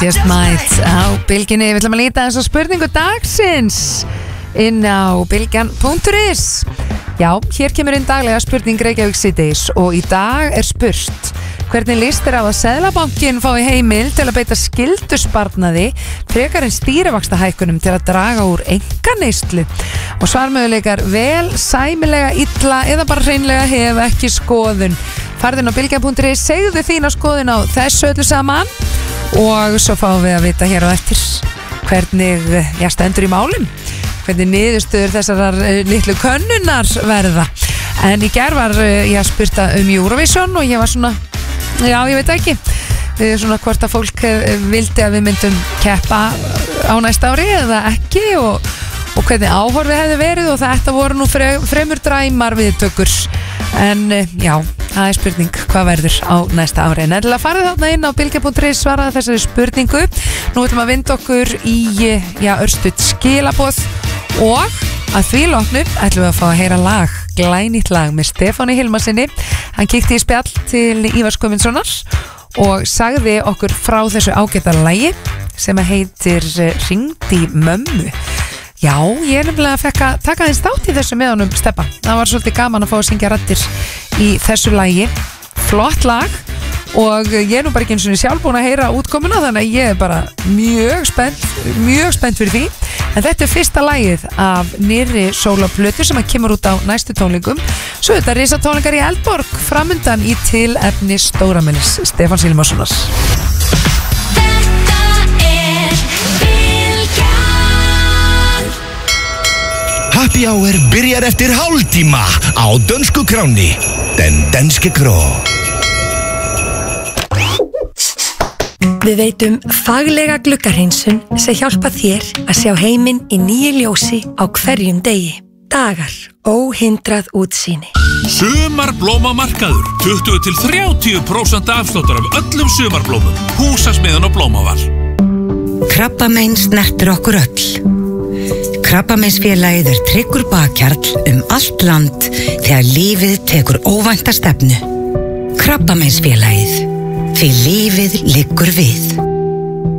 Just Might á Bylgjunni. Við ætlum að líta þessa spurningu dagsins inn á bylgjan.is. Já, hér kemur inn daglega spurning Reykjavík síðdeis og í dag er spurt: hvernig líst þér á að Seðlabankinn fái heimild til að beita skyldusparnaði frekar en stýrivaxtahækkunum til að draga úr einkaneyslu? Og svarmöguleikar vel, sæmilega, illa eða bara hreinlega hef ekki skoðun. Farðin á bylgjan.is, segðu þína skoðun á þessu öllu saman og svo fáum við að vita hér á eftir hvernig stendur í málum, hvernig niðurstöður þessar litlu könnunar verða. En í gær var ég að spurta Eurovision og ég var svona, já, ég veit ekki, svona hvort að fólk vildi að við myndum keppa á næsta ári eða ekki og hvernig áhorfið hefði verið, og þetta voru nú fremur dræmar viðtökur. En já, það er spurning hvað verður á næsta ári. En eða farið þarna inn á bylgja.is, svaraði þessari spurningu. Nú ætlum að vinda okkur í örstutt skilaboð og að því loknu ætlum við að fá að heyra lag, glænýtt lag með Stefáni Hilmarsinni. Hann kíkti í spjall til Ívars Guðmundssonar og sagði okkur frá þessu ágæta lagi sem heitir Hringdi í mömmu. Já, ég nefnilega fekk að taka þeim státt í þessu með honum Steppa. Það var svolítið gaman að fá að syngja raddir í þessu lagi. Flott lag og ég er nú bara ekki eins og sjálf búin að heyra útkomuna, þannig að ég er bara mjög spennt fyrir því. En þetta er fyrsta lagið af nýrri sólaplötu sem að kemur út á næstu tónleikum. Svo þetta er risatónleikar í Eldborg framundan í tilefni stóramennis Stefáns Hilmarssonar. Happy Hour byrjar eftir hálftíma á dönsku kráni, Den Danske Kró. Við veitum faglega gluggahreinsun sem hjálpa þér að sjá heiminn í nýju ljósi á hverjum degi. Dagar, óhindrað útsýni. Sumarblómamarkaður, 20-30% afsláttur af öllum sumarblómum. Húsasmiðan og Blómaval. Krabbamein snertir okkur öll. Krabbameinsfélagið er tryggur bakkjarl allt land þegar lífið tekur óvænta stefnu. Krabbameinsfélagið, því lífið liggur við.